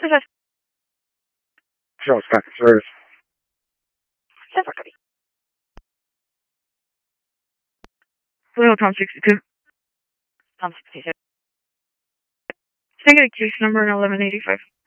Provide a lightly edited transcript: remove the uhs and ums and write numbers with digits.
Success. Charles back in service. Separate copy. Hello, Tom 62. Tom 67. Single case number 1185.